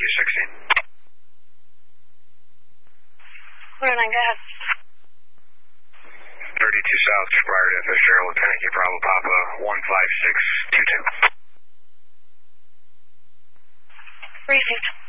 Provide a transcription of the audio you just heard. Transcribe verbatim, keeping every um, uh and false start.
two sixteen. Clear nine, go ahead. thirty-two South, Spire to Fitzgerald, Lieutenant Q Bravo Papa, one five six two two. Received.